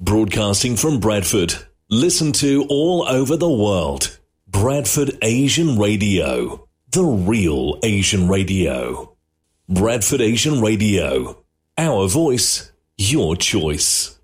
Broadcasting from Bradford. Listen to all over the world. Bradford Asian Radio. The real Asian radio. Bradford Asian Radio. Our voice, your choice.